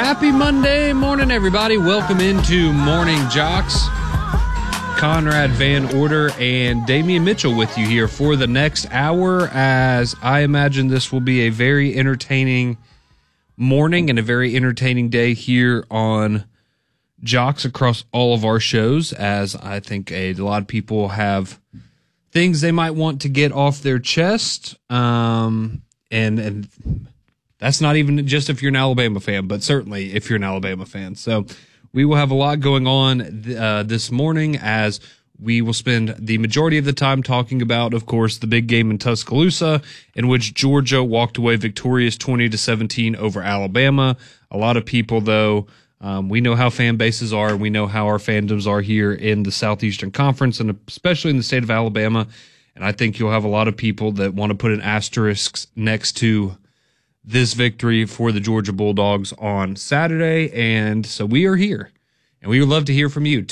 Happy Monday morning, everybody. Welcome into Morning Jocks. Conrad Van Order and Damian Mitchell with you here for the next hour, as I imagine this will be a very entertaining morning and a very entertaining day here on Jocks across all of our shows, as I think a lot of people have things they might want to get off their chest. And that's not even just if you're an Alabama fan, but certainly if you're an Alabama fan. So we will have a lot going on this morning, as we will spend the majority of the time talking about, of course, the big game in Tuscaloosa, in which Georgia walked away victorious 20-17 over Alabama. A lot of people, though, we know how fan bases are. We know how our fandoms are here in the Southeastern Conference, and especially in the state of Alabama. And I think you'll have a lot of people that want to put an asterisk next to this victory for the Georgia Bulldogs on Saturday. And so we are here, and we would love to hear from you.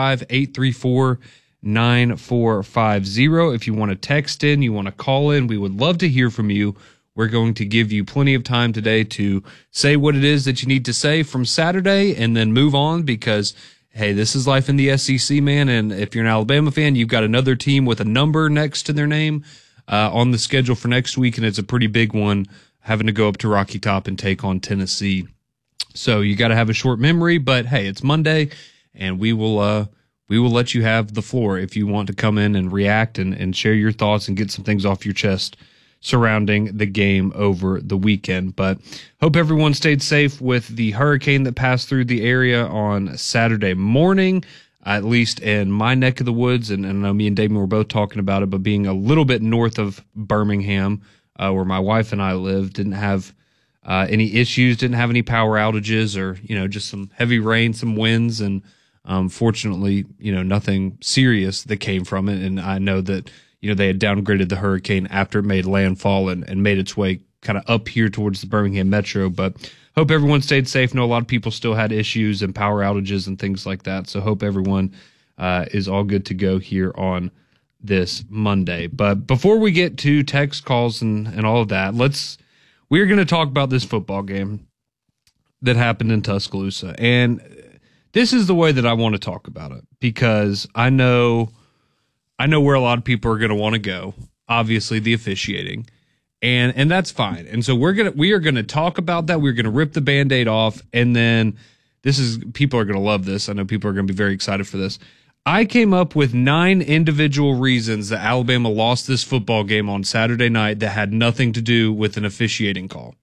205-834-9450. If you want to text in, you want to call in, we would love to hear from you. We're going to give you plenty of time today to say what it is that you need to say from Saturday and then move on, because, hey, this is life in the SEC, man. And if you're an Alabama fan, you've got another team with a number next to their name on the schedule for next week, and it's a pretty big one, having to go up to Rocky Top and take on Tennessee. So you got to have a short memory, but hey, it's Monday, and we will let you have the floor if you want to come in and react and share your thoughts and get some things off your chest surrounding the game over the weekend. But hope everyone stayed safe with the hurricane that passed through the area on Saturday morning, at least in my neck of the woods. And I know me and Damien were both talking about it, but being a little bit north of Birmingham, where my wife and I live, didn't have any issues, didn't have any power outages, or, just some heavy rain, some winds, and fortunately, nothing serious that came from it. And I know that, they had downgraded the hurricane after it made landfall and made its way kind of up here towards the Birmingham metro. But hope everyone stayed safe. I know a lot of people still had issues and power outages and things like that. So hope everyone is all good to go here on this Monday. But before we get to text calls and all of that, we're going to talk about this football game that happened in Tuscaloosa. And this is the way that I want to talk about it, because I know where a lot of people are going to want to go. Obviously, the officiating, and that's fine. And so we are going to talk about that. We're going to rip the Band-Aid off, and then people are going to love this. I know people are going to be very excited for this. I came up with 9 individual reasons that Alabama lost this football game on Saturday night that had nothing to do with an officiating call.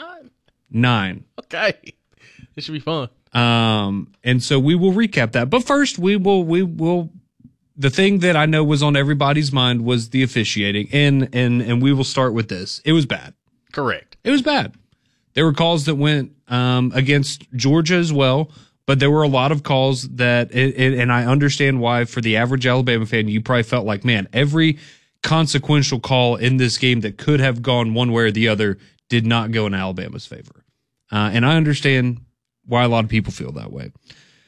9. Okay. This should be fun. And so we will recap that. But first, we will the thing that I know was on everybody's mind was the officiating. And we will start with this. It was bad. Correct. It was bad. There were calls that went against Georgia as well. But there were a lot of calls that, and I understand why, for the average Alabama fan, you probably felt like, man, every consequential call in this game that could have gone one way or the other did not go in Alabama's favor. And I understand why a lot of people feel that way.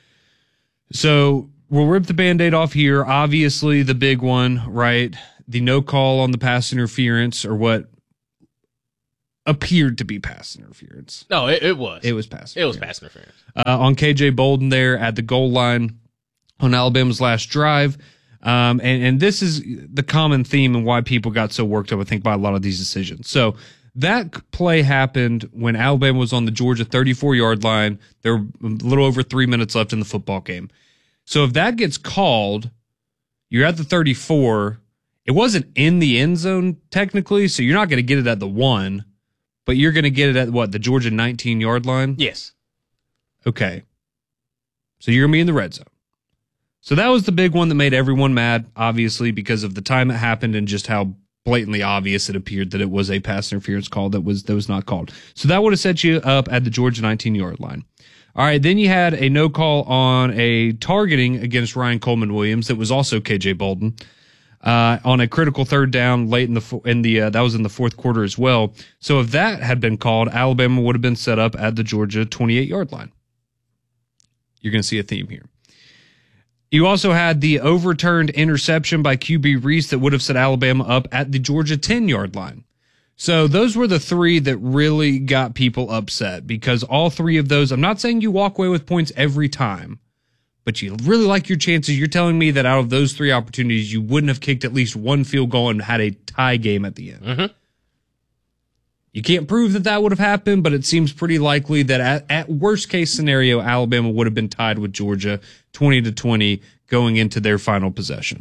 So we'll rip the Band-Aid off here. Obviously, the big one, right? The no call on the pass interference, or what appeared to be pass interference. No, it was. It was pass interference. It was pass interference. On KJ Bolden there at the goal line on Alabama's last drive. And this is the common theme and why people got so worked up, I think, by a lot of these decisions. So that play happened when Alabama was on the Georgia 34-yard line. There were a little over 3 minutes left in the football game. So if that gets called, you're at the 34. It wasn't in the end zone technically, so you're not going to get it at the 1. But you're going to get it at, what, the Georgia 19-yard line? Yes. Okay. So you're going to be in the red zone. So that was the big one that made everyone mad, obviously, because of the time it happened and just how blatantly obvious it appeared that it was a pass interference call that was not called. So that would have set you up at the Georgia 19-yard line. All right, then you had a no call on a targeting against Ryan Coleman Williams that was also KJ Bolden. On a critical third down late that was in the fourth quarter as well. So if that had been called, Alabama would have been set up at the Georgia 28-yard line. You're going to see a theme here. You also had the overturned interception by QB Reese that would have set Alabama up at the Georgia 10-yard line. So those were the three that really got people upset because all three of those, I'm not saying you walk away with points every time, but you really like your chances. You're telling me that out of those three opportunities, you wouldn't have kicked at least one field goal and had a tie game at the end. Mm-hmm. You can't prove that that would have happened, but it seems pretty likely that at worst case scenario, Alabama would have been tied with Georgia 20-20 going into their final possession.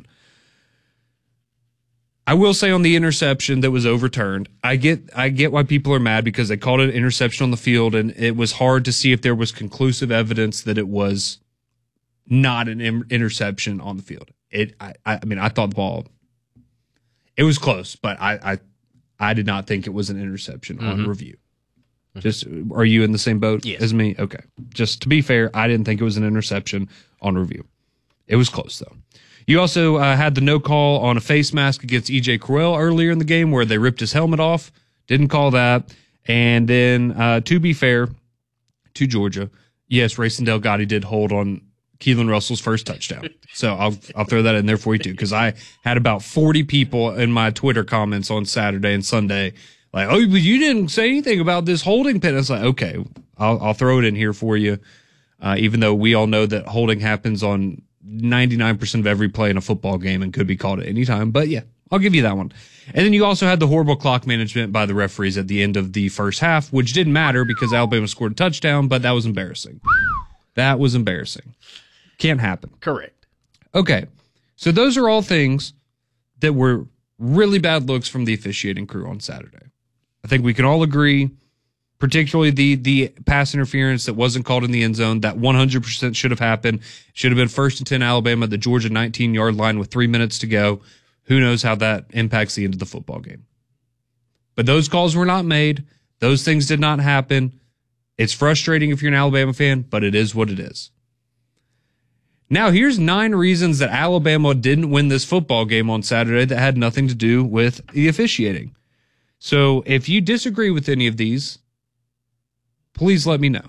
I will say on the interception that was overturned, I get why people are mad because they called it an interception on the field, and it was hard to see if there was conclusive evidence that it was not an interception on the field. I mean, I thought the ball, it was close, but I did not think it was an interception on review. Just, are you in the same boat as me? Okay. Just to be fair, I didn't think it was an interception on review. It was close though. You also had the no call on a face mask against E.J. Crowell earlier in the game where they ripped his helmet off. Didn't call that. And then, to be fair to Georgia, yes, Rayson Delgado did hold on Keelan Russell's first touchdown. So I'll throw that in there for you too, because I had about 40 people in my Twitter comments on Saturday and Sunday like, oh, but you didn't say anything about this holding pen. It's like, okay, I'll throw it in here for you, even though we all know that holding happens on 99% of every play in a football game and could be called at any time. But yeah, I'll give you that one. And then you also had the horrible clock management by the referees at the end of the first half, which didn't matter because Alabama scored a touchdown, but that was embarrassing. That was embarrassing. Can't happen. Correct. Okay. So those are all things that were really bad looks from the officiating crew on Saturday. I think we can all agree, particularly the pass interference that wasn't called in the end zone, that 100% should have happened. Should have been 1st and 10 Alabama, the Georgia 19-yard line with 3 minutes to go. Who knows how that impacts the end of the football game. But those calls were not made. Those things did not happen. It's frustrating if you're an Alabama fan, but it is what it is. Now, here's 9 reasons that Alabama didn't win this football game on Saturday that had nothing to do with the officiating. So if you disagree with any of these, please let me know.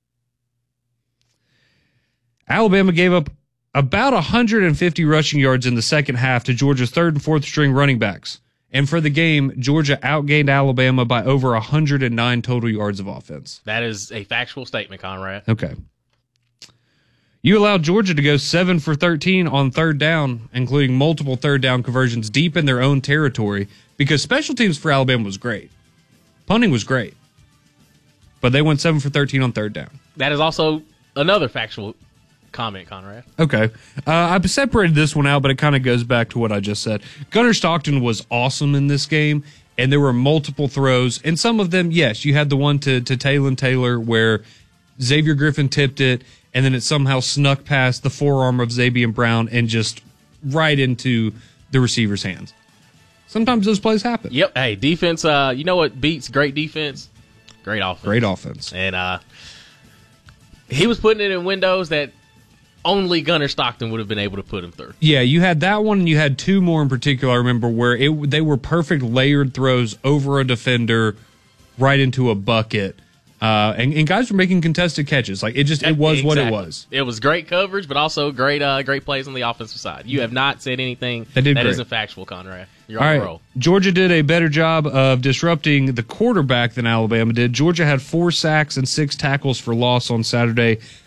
Alabama gave up about 150 rushing yards in the second half to Georgia's 3rd and 4th string running backs. And for the game, Georgia outgained Alabama by over 109 total yards of offense. That is a factual statement, Conrad. Okay. You allowed Georgia to go 7 for 13 on 3rd down, including multiple 3rd down conversions deep in their own territory, because special teams for Alabama was great. Punting was great. But they went 7 for 13 on 3rd down. That is also another factual comment, Conrad. Okay. I've separated this one out, but it kind of goes back to what I just said. Gunnar Stockton was awesome in this game, and there were multiple throws. And some of them, yes, you had the one to Taylon Taylor where Xavier Griffin tipped it, and then it somehow snuck past the forearm of Xavier Brown and just right into the receiver's hands. Sometimes those plays happen. Yep. Hey, defense, you know what beats great defense? Great offense. Great offense. And he was putting it in windows that only Gunnar Stockton would have been able to put him through. Yeah, you had that one, and you had 2 more in particular, I remember, where they were perfect layered throws over a defender right into a bucket. And guys were making contested catches. Like it was what it was. It was great coverage, but also great plays on the offensive side. You have not said anything that isn't factual, Conrad. You're on the roll. Georgia did a better job of disrupting the quarterback than Alabama did. Georgia had 4 sacks and 6 tackles for loss on Saturday